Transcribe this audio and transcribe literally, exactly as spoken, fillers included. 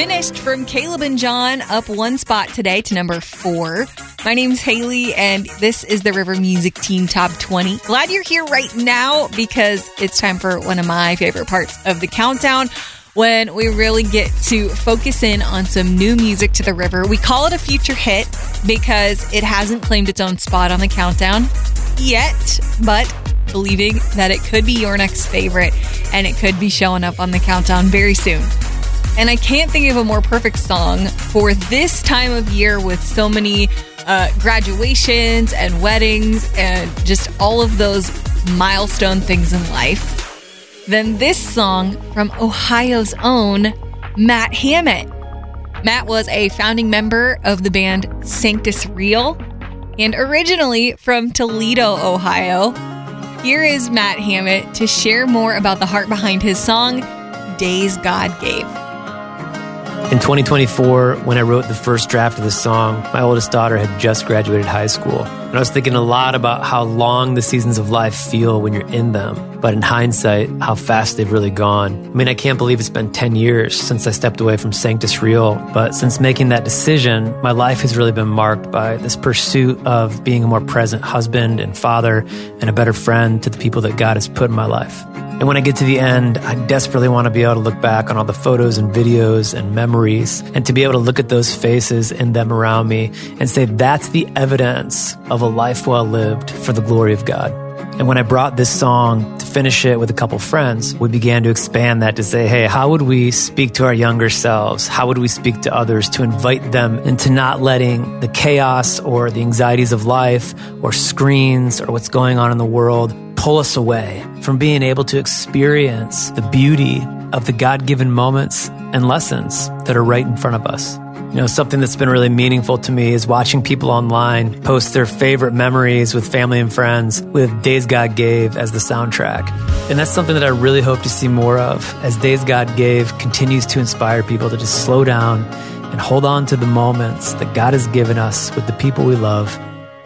finished from Caleb and John, up one spot today to number four. My name's Haley, and this is the River Music Teen Top twenty. Glad you're here right now because it's time for one of my favorite parts of the countdown, when we really get to focus in on some new music to the river. We call it a future hit because it hasn't claimed its own spot on the countdown yet, but believing that it could be your next favorite and it could be showing up on the countdown very soon. And I can't think of a more perfect song for this time of year with so many uh, graduations and weddings and just all of those milestone things in life than this song from Ohio's own Matt Hammett. Matt was a founding member of the band Sanctus Real and originally from Toledo, Ohio. Here is Matt Hammett to share more about the heart behind his song, Days God Gave. In twenty twenty-four, when I wrote the first draft of the song, my oldest daughter had just graduated high school. And I was thinking a lot about how long the seasons of life feel when you're in them. But in hindsight, how fast they've really gone. I mean, I can't believe it's been ten years since I stepped away from Sanctus Real. But since making that decision, my life has really been marked by this pursuit of being a more present husband and father and a better friend to the people that God has put in my life. And when I get to the end, I desperately want to be able to look back on all the photos and videos and memories and to be able to look at those faces and them around me and say, that's the evidence of a life well lived for the glory of God. And when I brought this song to finish it with a couple friends, we began to expand that to say, hey, how would we speak to our younger selves? How would we speak to others to invite them into not letting the chaos or the anxieties of life or screens or what's going on in the world pull us away from being able to experience the beauty of the God-given moments and lessons that are right in front of us. You know, something that's been really meaningful to me is watching people online post their favorite memories with family and friends with Days God Gave as the soundtrack. And that's something that I really hope to see more of as Days God Gave continues to inspire people to just slow down and hold on to the moments that God has given us with the people we love